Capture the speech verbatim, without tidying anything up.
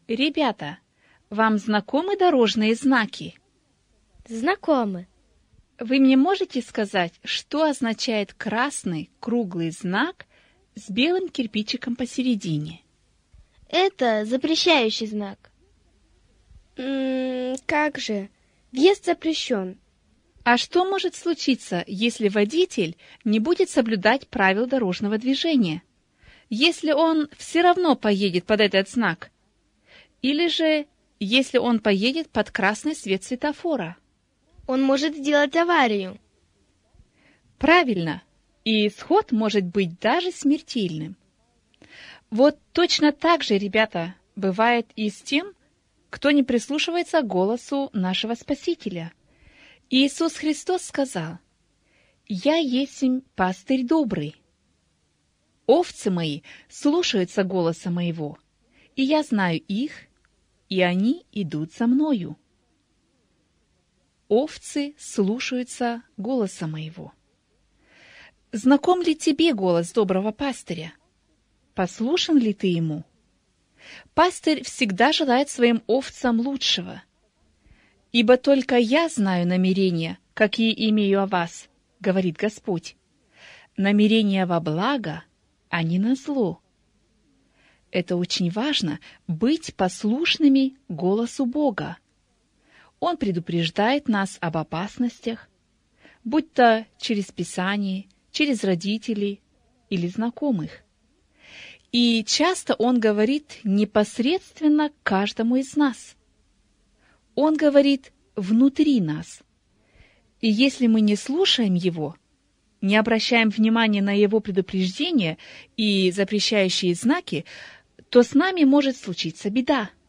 Ребята, вам знакомы дорожные знаки? Знакомы. Вы мне можете сказать, что означает красный круглый знак с белым кирпичиком посередине? Это запрещающий знак. М-м, как же? Въезд запрещен. А что может случиться, если водитель не будет соблюдать правил дорожного движения? Если он все равно поедет под этот знак? Или же, если он поедет под красный свет светофора? Он может сделать аварию. Правильно. И исход может быть даже смертельным. Вот точно так же, ребята, бывает и с тем, кто не прислушивается к голосу нашего Спасителя. Иисус Христос сказал: «Я есмь пастырь добрый. Овцы мои слушаются голоса моего, и я знаю их, и они идут за мною». Овцы слушаются голоса моего. Знаком ли тебе голос доброго пастыря? Послушен ли ты ему? Пастырь всегда желает своим овцам лучшего. «Ибо только я знаю намерения, какие имею о вас, — говорит Господь, — намерения во благо, а не на зло». Это очень важно — быть послушными голосу Бога. Он предупреждает нас об опасностях, будь то через Писание, через родителей или знакомых. И часто Он говорит непосредственно каждому из нас. Он говорит внутри нас. И если мы не слушаем Его, не обращаем внимания на Его предупреждения и запрещающие знаки, то с нами может случиться беда.